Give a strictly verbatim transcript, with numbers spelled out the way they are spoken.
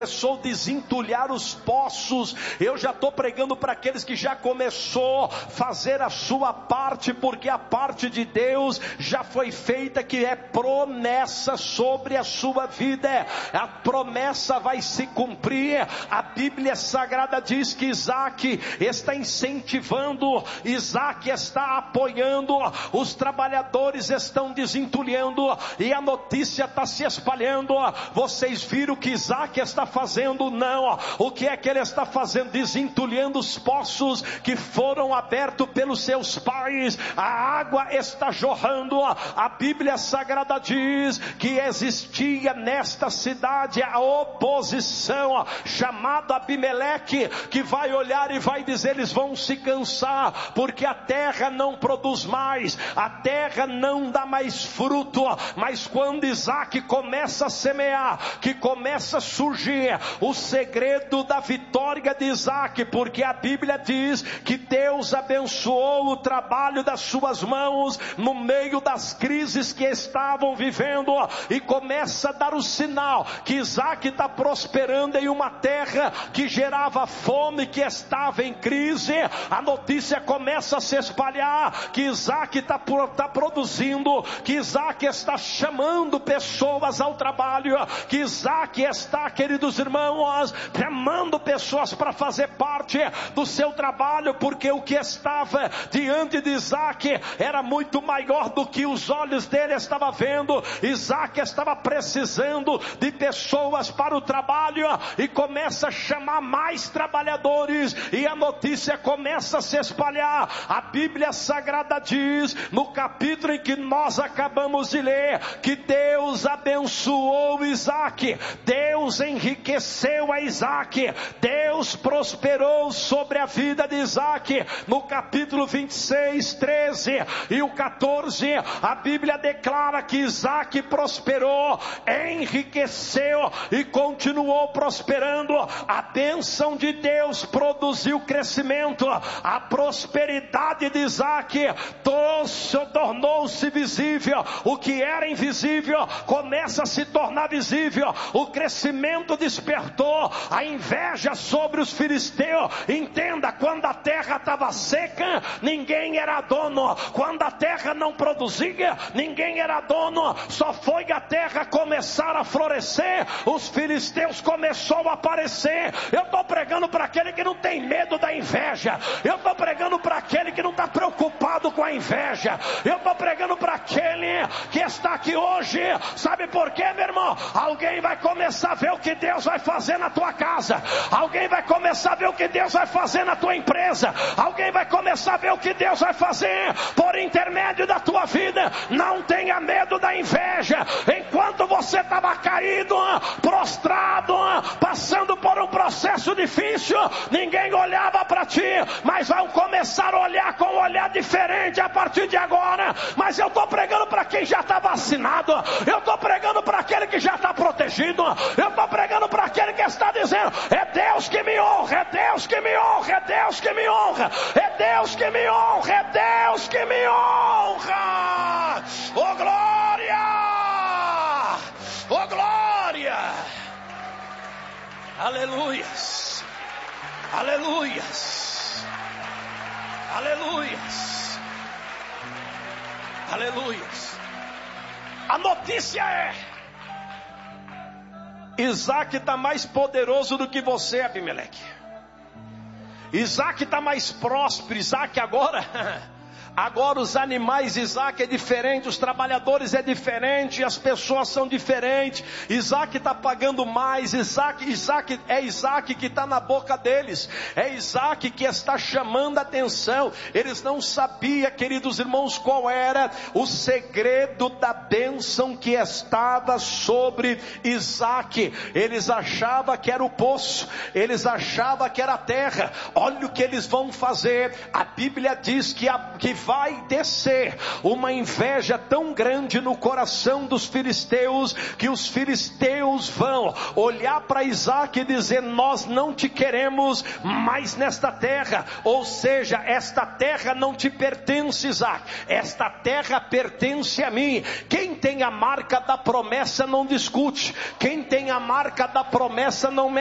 começou a desentulhar os poços. Eu já estou pregando para aqueles que já começou a fazer a sua parte, porque a parte de Deus já foi feita, que é promessa sobre a sua vida. A promessa vai se cumprir. A Bíblia Sagrada diz que Isaac está incentivando, Isaac está apoiando, os trabalhadores estão desentulhando e a notícia está se espalhando. Vocês viram que Isaac está fazendo? Não. O que é que ele está fazendo? Desentulhando os poços que foram abertos pelos seus pais. A água está jorrando. A Bíblia Sagrada diz que existia nesta cidade a oposição, chamada Abimeleque, que vai olhar e vai dizer: eles vão se cansar, porque a terra não produz mais, a terra não dá mais fruto. Mas quando Isaac começa a semear, que começa a surgir o segredo da vitória de Isaac, porque a Bíblia diz que Deus abençoou o trabalho das suas mãos no meio das crises que estavam vivendo, e começa a dar o sinal que Isaac está prosperando em uma terra que gerava fome, que estava em crise. A notícia começa a se espalhar que Isaac está tá produzindo, que Isaac está chamando pessoas ao trabalho, que Isaac está, queridos irmãos, chamando pessoas para fazer parte do seu trabalho, porque o que estava diante de Isaac era muito maior do que os olhos dele estavam vendo. Isaac estava precisando de pessoas para o trabalho, e começa a chamar mais trabalhadores, e a notícia começa a se espalhar. A Bíblia Sagrada diz, no capítulo em que nós acabamos de ler, que Deus abençoou Isaac, Deus enriqueceu a Isaac, Deus prosperou sobre a vida de Isaac. No capítulo vinte e seis, treze e o quatorze, a Bíblia declara que Isaac prosperou, enriqueceu e continuou prosperando. A bênção de Deus produziu crescimento. A prosperidade de Isaac tornou-se visível. O que era invisível começa a se tornar visível. O crescimento despertou a inveja sobre os filisteus. Entenda, quando a terra estava seca, ninguém era dono. Quando a terra não produzia, ninguém era dono. Só foi a terra começar a florescer, os filisteus começou a aparecer. Eu estou pregando para aquele que não tem medo da inveja. Eu estou pregando para aquele que não está preocupado com a inveja. Eu estou pregando para aquele que está aqui hoje. Sabe por quê, meu irmão? Alguém vai começar a ver o que Deus vai fazer na tua casa. Alguém vai começar a ver o que Deus vai fazer na tua empresa. Alguém vai começar a ver o que Deus vai fazer por intermédio da tua vida. Não tenha medo da inveja. Enquanto você estava caído, prostrado, passando por um processo difícil, ninguém olhava para ti, mas vão começar a olhar com um olhar diferente a partir de agora. Mas eu estou pregando para quem já está vacinado, eu estou pregando para aquele que já está protegido, eu estou pregando para aquele que está dizendo: é Deus que me honra, é Deus que me honra, é Deus que me honra, é Deus que me honra, é Deus que me honra. Oh glória, oh glória, aleluias, aleluias, aleluias, aleluias. A notícia é: Isaac está mais poderoso do que você, Abimeleque. Isaac está mais próspero. Isaac agora... Agora os animais, Isaac é diferente, os trabalhadores é diferente, as pessoas são diferentes. Isaac está pagando mais. Isaac, Isaac é Isaac que está na boca deles. É Isaac que está chamando a atenção. Eles não sabiam, queridos irmãos, qual era o segredo da bênção que estava sobre Isaac. Eles achavam que era o poço, eles achavam que era a terra. Olha o que eles vão fazer. A Bíblia diz que, a, que vai descer uma inveja tão grande no coração dos filisteus, que os filisteus vão olhar para Isaac e dizer: nós não te queremos mais nesta terra. Ou seja, esta terra não te pertence, Isaac, esta terra pertence a mim. Quem tem a marca da promessa não discute, quem tem a marca da promessa não